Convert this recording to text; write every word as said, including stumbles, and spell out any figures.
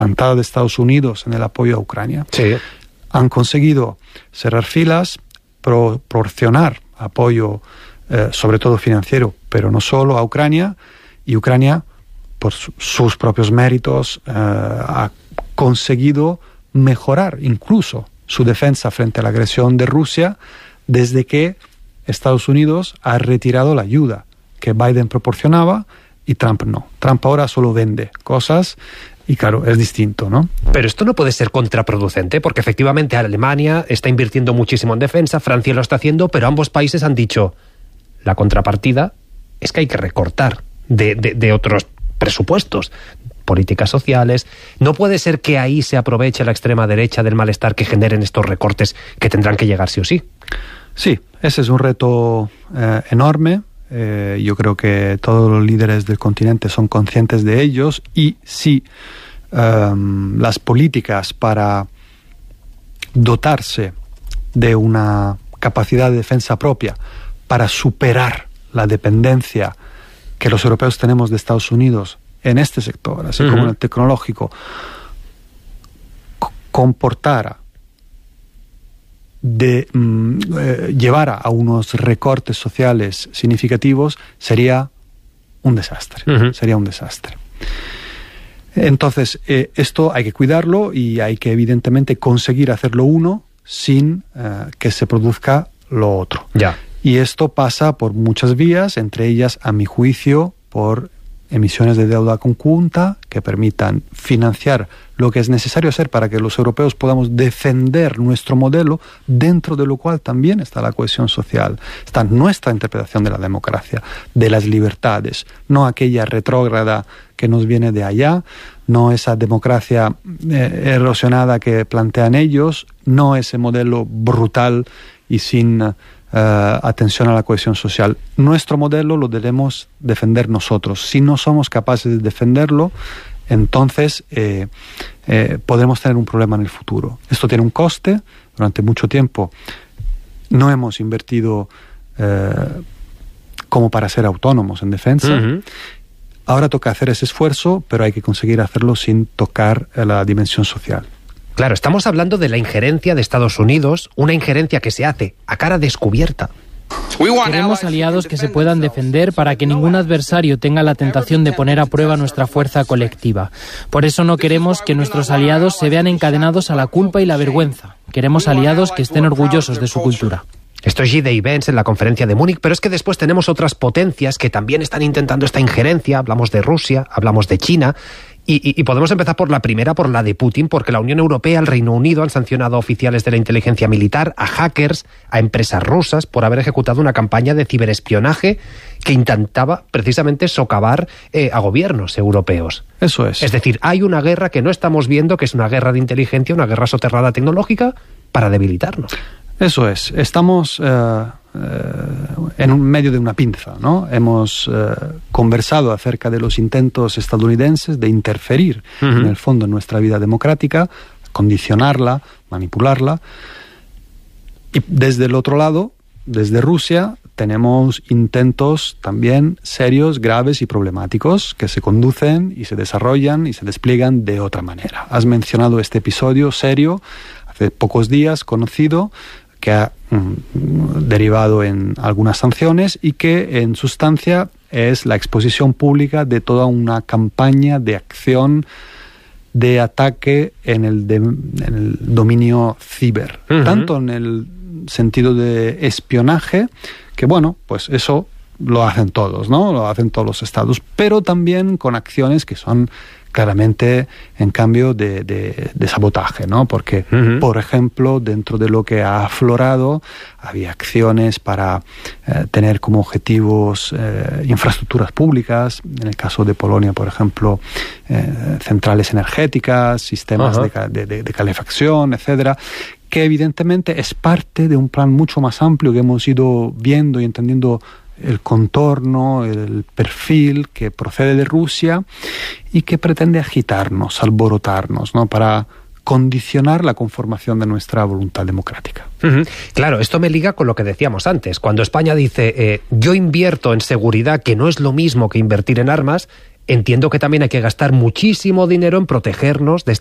plantada de Estados Unidos en el apoyo a Ucrania. Sí. Han conseguido cerrar filas, proporcionar apoyo, eh, sobre todo financiero, pero no solo, a Ucrania, y Ucrania, por su, sus propios méritos, eh, ha conseguido mejorar incluso su defensa frente a la agresión de Rusia desde que Estados Unidos ha retirado la ayuda que Biden proporcionaba y Trump no. Trump ahora solo vende cosas y claro, es distinto, ¿no? Pero esto no puede ser contraproducente, porque efectivamente Alemania está invirtiendo muchísimo en defensa, Francia lo está haciendo, pero ambos países han dicho, la contrapartida es que hay que recortar de, de, de otros presupuestos, políticas sociales. No puede ser que ahí se aproveche la extrema derecha del malestar que generen estos recortes que tendrán que llegar sí o sí. Sí, ese es un reto eh, enorme. Eh, yo creo que todos los líderes del continente son conscientes de ellos y si um, las políticas para dotarse de una capacidad de defensa propia para superar la dependencia que los europeos tenemos de Estados Unidos en este sector, así uh-huh. como en el tecnológico, c- comportara de mm, eh, llevara a unos recortes sociales significativos, sería un desastre. Uh-huh. Sería un desastre. Entonces, eh, esto hay que cuidarlo y hay que evidentemente conseguir hacerlo uno sin eh, que se produzca lo otro. Ya. Y esto pasa por muchas vías, entre ellas, a mi juicio, por emisiones de deuda conjunta que permitan financiar lo que es necesario hacer para que los europeos podamos defender nuestro modelo, dentro de lo cual también está la cohesión social, está nuestra interpretación de la democracia, de las libertades, no aquella retrógrada que nos viene de allá, no esa democracia eh, erosionada que plantean ellos, no ese modelo brutal y sin Uh, atención a la cohesión social. Nuestro modelo lo debemos defender nosotros. Si no somos capaces de defenderlo, entonces eh, eh, podremos tener un problema en el futuro. Esto tiene un coste. Durante mucho tiempo no hemos invertido eh, como para ser autónomos en defensa. Uh-huh. Ahora toca hacer ese esfuerzo, pero hay que conseguir hacerlo sin tocar la dimensión social. Claro, estamos hablando de la injerencia de Estados Unidos, una injerencia que se hace a cara descubierta. Queremos aliados que se puedan defender para que ningún adversario tenga la tentación de poner a prueba nuestra fuerza colectiva. Por eso no queremos que nuestros aliados se vean encadenados a la culpa y la vergüenza. Queremos aliados que estén orgullosos de su cultura. Esto es G D Vance en la conferencia de Múnich, pero es que después tenemos otras potencias que también están intentando esta injerencia. Hablamos de Rusia, hablamos de China. Y, y, y podemos empezar por la primera, por la de Putin, porque la Unión Europea, el Reino Unido han sancionado a oficiales de la inteligencia militar, a hackers, a empresas rusas por haber ejecutado una campaña de ciberespionaje que intentaba precisamente socavar eh, a gobiernos europeos. Eso es. Es decir, hay una guerra que no estamos viendo, que es una guerra de inteligencia, una guerra soterrada tecnológica para debilitarnos. Eso es. Estamos eh, eh, en un medio de una pinza, ¿no? Hemos eh, conversado acerca de los intentos estadounidenses de interferir, uh-huh. en el fondo, en nuestra vida democrática, condicionarla, manipularla. Y desde el otro lado, desde Rusia, tenemos intentos también serios, graves y problemáticos que se conducen y se desarrollan y se despliegan de otra manera. Has mencionado este episodio serio, hace pocos días conocido, que ha mm, derivado en algunas sanciones y que en sustancia es la exposición pública de toda una campaña de acción de ataque en el, de, en el dominio ciber, uh-huh. tanto en el sentido de espionaje, que bueno, pues eso lo hacen todos, ¿no? Lo hacen todos los estados, pero también con acciones que son claramente en cambio de, de, de sabotaje, ¿no? Porque, uh-huh. por ejemplo, dentro de lo que ha aflorado, había acciones para eh, tener como objetivos eh, infraestructuras públicas, en el caso de Polonia, por ejemplo, eh, centrales energéticas, sistemas uh-huh. de, de, de calefacción, etcétera, que evidentemente es parte de un plan mucho más amplio que hemos ido viendo y entendiendo el contorno, el perfil que procede de Rusia y que pretende agitarnos, alborotarnos, ¿no? Para condicionar la conformación de nuestra voluntad democrática. Uh-huh. Claro, esto me liga con lo que decíamos antes. Cuando España dice, eh, yo invierto en seguridad, que no es lo mismo que invertir en armas, entiendo que también hay que gastar muchísimo dinero en protegernos de